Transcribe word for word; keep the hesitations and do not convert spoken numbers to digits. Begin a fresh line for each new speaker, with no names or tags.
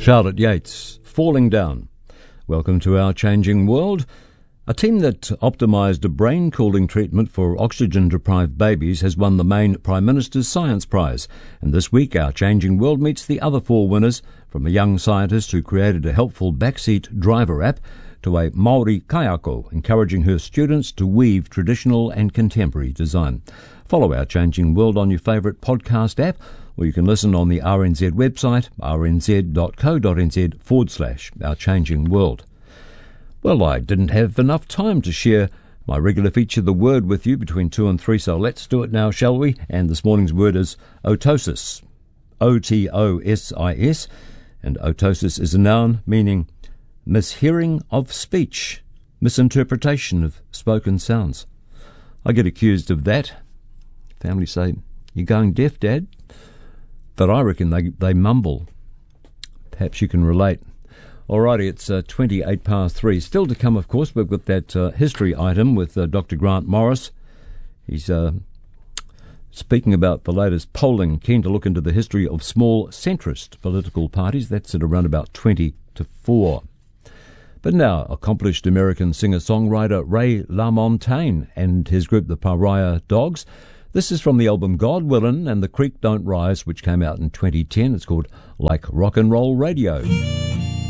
Charlotte Yates, Falling Down. Welcome to Our Changing World. A team that optimised a brain cooling treatment for oxygen-deprived babies has won the Maine Prime Minister's Science Prize. And this week, Our Changing World meets the other four winners, from a young scientist who created a helpful backseat driver app to a Maori kayako, encouraging her students to weave traditional and contemporary design. Follow Our Changing World on your favourite podcast app, or you can listen on the R N Z website, rnz.co.nz forward slash Our Changing World. Well, I didn't have enough time to share my regular feature, The Word, with you between two and three, so let's do it now, shall we? And this morning's word is otosis, O T O S I S, and otosis is a noun meaning mishearing of speech, misinterpretation of spoken sounds. I get accused of that. Family say, "You're going deaf, Dad?" But I reckon they they mumble. Perhaps you can relate. Alrighty, it's uh, twenty-eight past three. Still to come, of course, we've got that uh, history item with uh, Doctor Grant Morris. He's uh, speaking about the latest polling, keen to look into the history of small centrist political parties. That's at around about twenty to four. But now, accomplished American singer-songwriter Ray LaMontagne and his group, the Pariah Dogs. This is from the album God Willin' and The Creek Don't Rise, which came out in twenty ten. It's called Like Rock and Roll Radio.